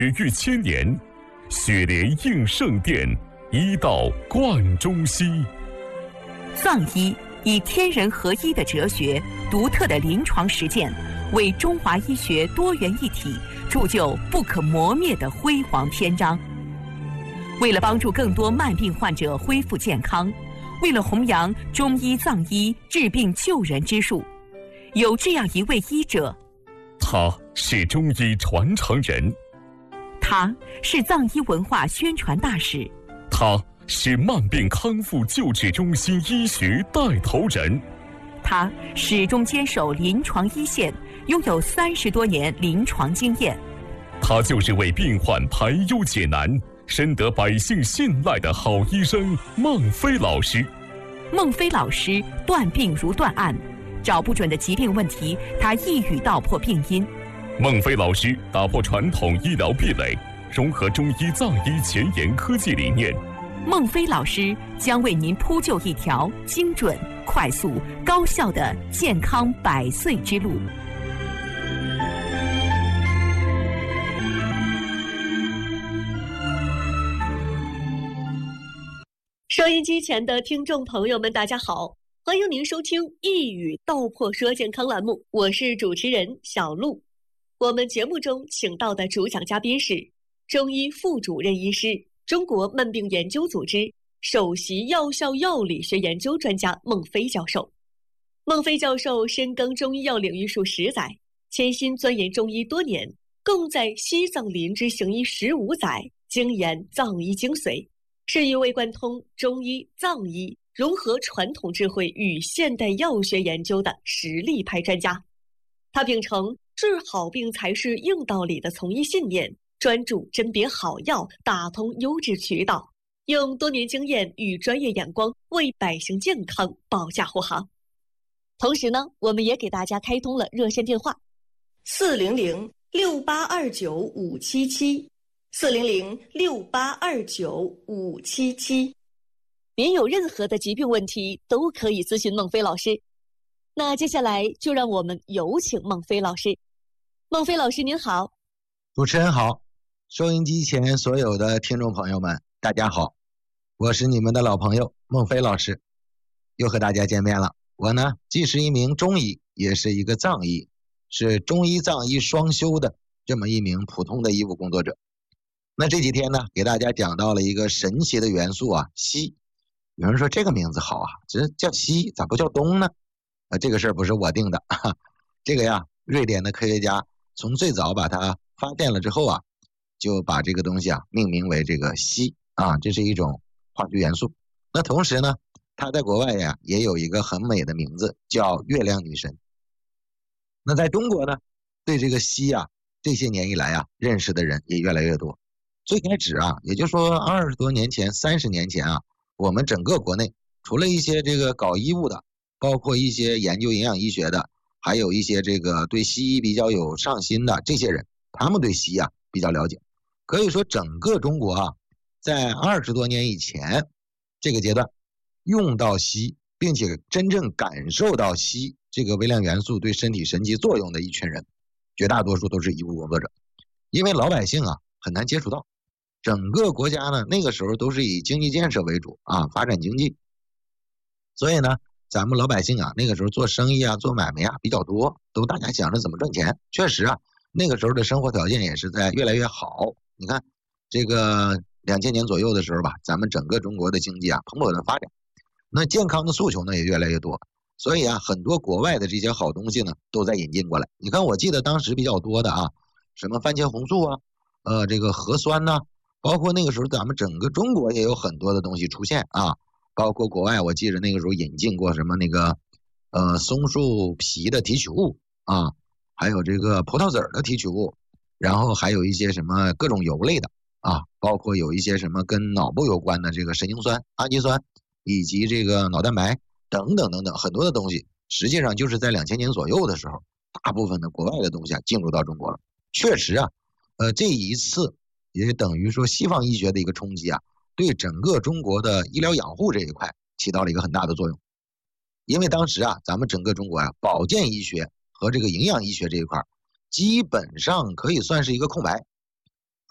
逾千年，雪莲应圣殿，医道贯中西。 藏医以天人合一的哲学、独特的临床实践，为中华医学多元一体铸就不可磨灭的辉煌篇章。为了帮助更多慢病患者恢复健康，为了弘扬中医藏医治病救人之术，有这样一位医者， 他是中医传承人， 他是藏医文化宣传大使， 他是慢病康复救治中心医学带头人， 他始终坚守临床一线，拥有30多年临床经验。 他就是为病患排忧解难，深得百姓信赖的好医生孟非老师。 孟非老师断病如断案，找不准的疾病问题，他一语道破病因。 孟非老师打破传统医疗壁垒，融合中医藏医前沿科技理念。 孟非老师将为您铺就一条精准、快速、高效的健康100岁之路。 收音机前的听众朋友们，大家好，欢迎您收听《一语道破说健康》栏目，我是主持人小璐。我们节目中请到的主讲嘉宾是中医副主任医师、中国慢病研究组织首席药效药理学研究专家孟非教授。孟非教授深耕中医药领域数10载，潜心钻研中医多年，共在西藏林芝行医15载，精研藏医精髓，是一位贯通中医、藏医，融合传统智慧与现代药学研究的实力派专家。他秉承治好病才是硬道理的从医信念，专注甄别好药，打通优质渠道，用多年经验与专业眼光为百姓健康保驾护航。同时呢，我们也给大家开通了热线电话400-6829-577，400-6829-577。您有任何的疾病问题都可以咨询孟非老师。那接下来就让我们有请孟非老师。孟非老师您好。 主持人好，收音机前所有的听众朋友们大家好，我是你们的老朋友孟非老师，又和大家见面了。我呢既是一名中医，也是一个藏医，是中医藏医双修的这么一名普通的医务工作者。那这几天呢给大家讲到了一个神奇的元素啊，硒。有人说这个名字好啊，这叫硒咋不叫氡呢？这个事儿不是我定的，这个呀瑞典的科学家从最早把它发现了之后啊，就把这个东西啊命名为这个硒啊，这是一种化学元素。那同时呢，它在国外呀也有一个很美的名字叫月亮女神。那在中国呢，对这个硒啊这些年以来啊认识的人也越来越多。最开始啊，也就是说20多年前、30年前啊，我们整个国内除了一些这个搞医务的，包括一些研究营养医学的，还有一些这个对西医比较有上心的这些人，他们对硒啊比较了解。可以说整个中国啊，在20多年以前这个阶段用到硒，并且真正感受到硒这个微量元素对身体神奇作用的一群人，绝大多数都是医务工作者。因为老百姓啊很难接触到，整个国家呢那个时候都是以经济建设为主啊，发展经济，所以呢咱们老百姓啊那个时候做生意啊做买卖啊比较多，都大家想着怎么赚钱。确实啊那个时候的生活条件也是在越来越好。你看这个2000年左右的时候吧，咱们整个中国的经济啊蓬勃的发展，那健康的诉求呢也越来越多，所以啊很多国外的这些好东西呢都在引进过来。你看我记得当时比较多的啊，什么番茄红素啊，这个核酸呐，包括那个时候咱们整个中国也有很多的东西出现啊，包括国外我记得那个时候引进过什么那个松树皮的提取物啊，还有这个葡萄籽的提取物，然后还有一些什么各种油类的啊，包括有一些什么跟脑部有关的这个神经酸、氨基酸，以及这个脑蛋白等等等等很多的东西，实际上就是在2000年左右的时候，大部分的国外的东西啊进入到中国了。确实啊，这一次也等于说西方医学的一个冲击啊，对整个中国的医疗养护这一块起到了一个很大的作用。因为当时啊，咱们整个中国啊，保健医学和这个营养医学这一块基本上可以算是一个空白。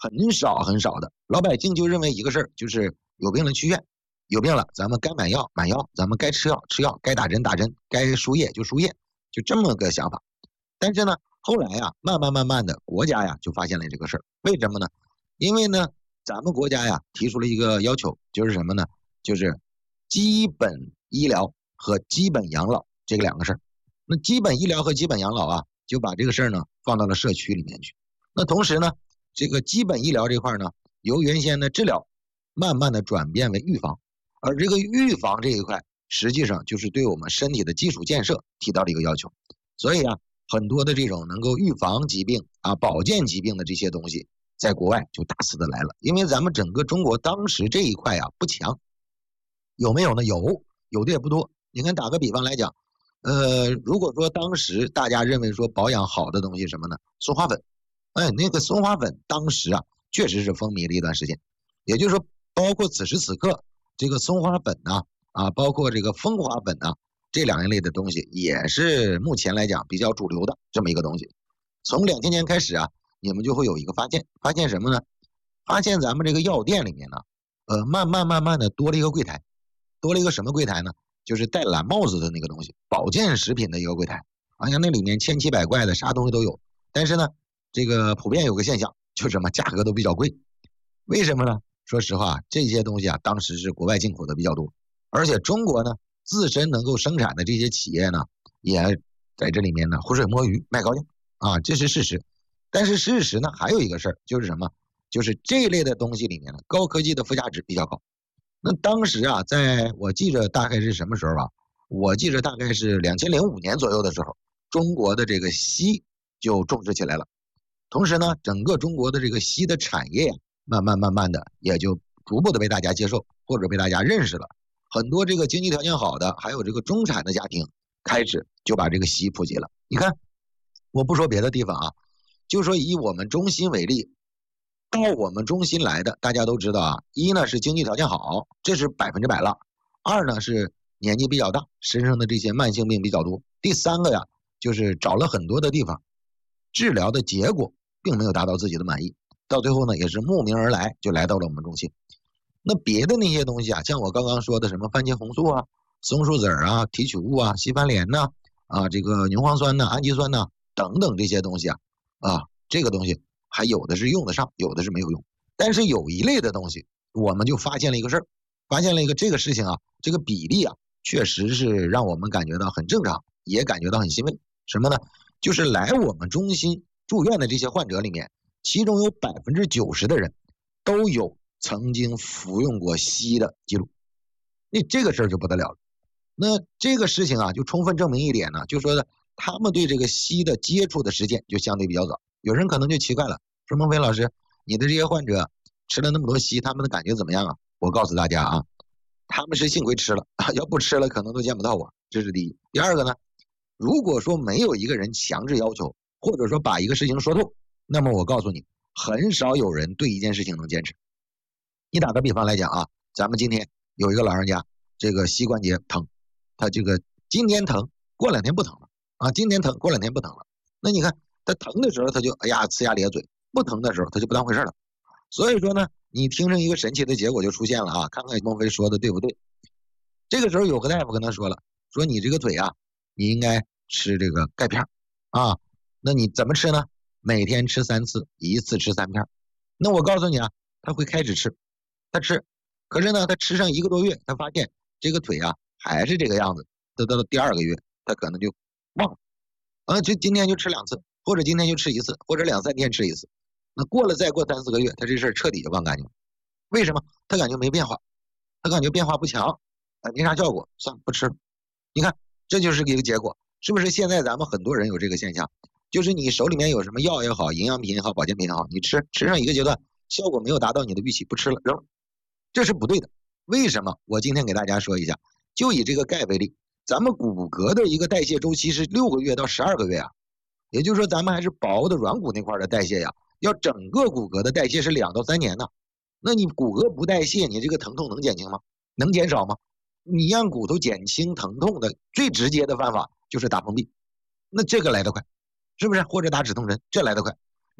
很少很少的，老百姓就认为一个事儿，就是有病了去医院，有病了咱们该买药买药，咱们该吃药吃药，该打针打针，该输液就输液，就这么个想法。但是呢，后来呀，慢慢的，国家呀就发现了这个事儿。为什么呢？因为呢，咱们国家呀提出了一个要求，就是什么呢？就是基本医疗和基本养老这个两个事儿。那基本医疗和基本养老啊，就把这个事儿呢放到了社区里面去。那同时呢，这个基本医疗这块呢，由原先的治疗慢慢的转变为预防，而这个预防这一块，实际上就是对我们身体的基础建设提到了一个要求。所以啊，很多的这种能够预防疾病啊、保健疾病的这些东西，在国外就大肆的来了。因为咱们整个中国当时这一块啊不强，有没有呢？有的也不多。你看打个比方来讲，如果说当时大家认为说保养好的东西什么呢？松花粉，那个松花粉当时啊确实是风靡了一段时间。也就是说，包括此时此刻这个松花粉呢，包括这个蜂花粉呢，这两一类的东西也是目前来讲比较主流的这么一个东西。从2000年开始啊，你们就会有一个发现什么呢？发现咱们这个药店里面呢，慢慢的多了一个柜台，多了一个什么柜台呢？就是戴蓝帽子的那个东西，保健食品的一个柜台。好像那里面千奇百怪的啥东西都有，但是呢，这个普遍有个现象，就是什么价格都比较贵。为什么呢？说实话，这些东西啊，当时是国外进口的比较多，而且中国呢自身能够生产的这些企业呢，也在这里面呢浑水摸鱼卖高价啊，这是事实。但是事实呢，还有一个事儿，就是什么？就是这类的东西里面呢，高科技的附加值比较高。那当时啊，在我记着大概是什么时候啊？我记着大概是2005年左右的时候，中国的这个硒就重视起来了。同时呢，整个中国的这个硒的产业呀，慢慢的也就逐步的被大家接受或者被大家认识了。很多这个经济条件好的，还有这个中产的家庭，开始就把这个硒普及了。你看，我不说别的地方啊，就说以我们中心为例，到我们中心来的，大家都知道啊，一呢是经济条件好，这是100%了；二呢是年纪比较大，身上的这些慢性病比较多；第三个呀，就是找了很多的地方，治疗的结果并没有达到自己的满意，到最后呢也是慕名而来，就来到了我们中心。那别的那些东西啊，像我刚刚说的什么番茄红素啊、松树籽啊、提取物啊、西番莲呐、这个牛磺酸呐、氨基酸呐等等这些东西啊，这个东西还有的是用得上，有的是没有用。但是有一类的东西，我们就发现了一个事儿，发现了一个这个事情啊，这个比例啊，确实是让我们感觉到很正常，也感觉到很欣慰。什么呢？就是来我们中心住院的这些患者里面，其中有90%的人都有曾经服用过硒的记录。那这个事儿就不得了了。那这个事情啊，就充分证明一点呢，就说的他们对这个硒的接触的时间就相对比较早。有人可能就奇怪了，说孟非老师，你的这些患者吃了那么多硒，他们的感觉怎么样啊？我告诉大家啊，他们是幸亏吃了，要不吃了可能都见不到我，这是第一。第二个呢，如果说没有一个人强制要求，或者说把一个事情说透，那么我告诉你，很少有人对一件事情能坚持。你打个比方来讲啊，咱们今天有一个老人家，这个膝关节疼，他这个今天疼，过2天不疼了啊，今天疼，过2天不疼了。那你看他疼的时候，他就呲牙咧嘴；不疼的时候，他就不当回事了。所以说呢，你听成一个神奇的结果就出现了啊！看看孟非说的对不对？这个时候有个大夫跟他说了，说你这个腿啊，你应该吃这个钙片啊。那你怎么吃呢？每天吃3次，一次吃3片。那我告诉你啊，他会开始吃，他吃，可是呢，他吃上1个多月，他发现这个腿啊还是这个样子。到第2个月，他可能就忘了，就今天就吃2次，或者今天就吃1次，或者2、3天吃1次。那再过3、4个月，他这事儿彻底就忘干净了。为什么？他感觉没变化，他感觉变化不强，没啥效果，算了，不吃了。你看，这就是一个结果，是不是？现在咱们很多人有这个现象，就是你手里面有什么药也好，营养品也好，保健品也好，你吃上一个阶段，效果没有达到你的预期，不吃了，扔了，这是不对的。为什么？我今天给大家说一下，就以这个钙为例，咱们骨骼的一个代谢周期是6个月到12个月啊，也就是说咱们还是薄的软骨那块的代谢呀，要整个骨骼的代谢是2到3年呢。那你骨骼不代谢，你这个疼痛能减轻吗？能减少吗？你让骨头减轻疼痛的最直接的办法就是打封闭，那这个来得快，是不是？或者打止痛针，这来得快。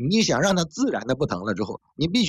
你想让它自然的不疼了之后，你必须